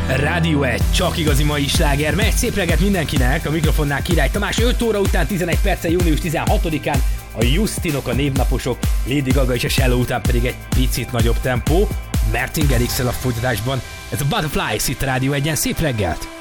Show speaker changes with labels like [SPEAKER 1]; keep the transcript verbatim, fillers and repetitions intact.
[SPEAKER 1] Rádió egy, csak igazi mai sláger. Megy, szép reggelt mindenkinek, a mikrofonnál Király Tamás. öt óra után tizenegy perccel, június tizenhatodikán a Justinok, a névnaposok, Lady Gaga és a Shallow után pedig egy picit nagyobb tempó. Martin Garrix-el a folytatásban. Ez a Butterflies itt a Rádió egyen. Szép reggelt!